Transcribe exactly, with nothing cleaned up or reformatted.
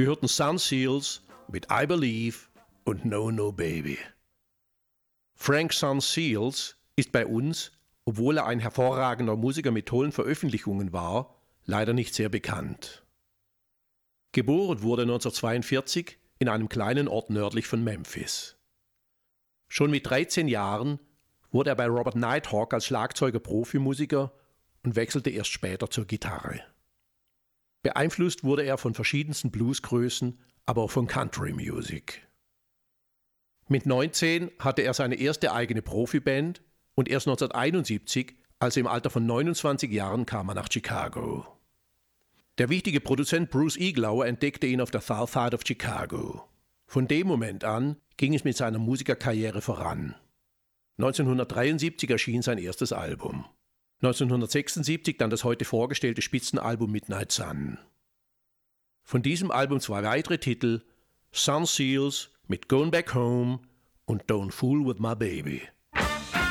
Wir hörten Sun Seals mit I Believe und No No Baby. Frank Sun Seals ist bei uns, obwohl er ein hervorragender Musiker mit tollen Veröffentlichungen war, leider nicht sehr bekannt. Geboren wurde er neunzehnhundertzweiundvierzig in einem kleinen Ort nördlich von Memphis. Schon mit dreizehn Jahren wurde er bei Robert Nighthawk als Schlagzeuger Profimusiker und wechselte erst später zur Gitarre. Beeinflusst wurde er von verschiedensten Bluesgrößen, aber auch von Country Music. Mit neunzehn hatte er seine erste eigene Profiband und erst neunzehnhunderteinundsiebzig, also im Alter von neunundzwanzig Jahren, kam er nach Chicago. Der wichtige Produzent Bruce Iglauer entdeckte ihn auf der South Side of Chicago. Von dem Moment an ging es mit seiner Musikerkarriere voran. neunzehnhundertdreiundsiebzig erschien sein erstes Album. neunzehnhundertsechsundsiebzig dann das heute vorgestellte Spitzenalbum Midnight Sun. Von diesem Album zwei weitere Titel, Sun Seals mit Going Back Home und Don't Fool With My Baby.